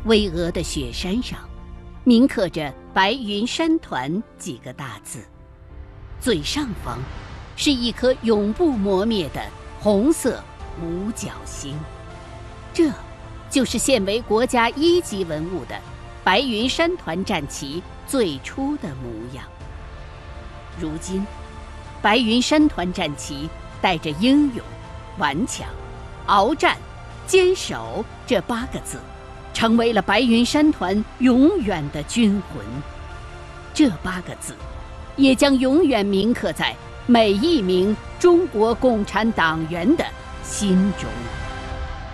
巍峨的雪山上，铭刻着“白云山团”几个大字，最上方是一颗永不磨灭的红色五角星。这就是现为国家一级文物的白云山团战旗最初的模样。如今，白云山团战旗带着英勇、顽强、鏖战、坚守这8个字，成为了白云山团永远的军魂。这8个字也将永远铭刻在每一名中国共产党员的心中。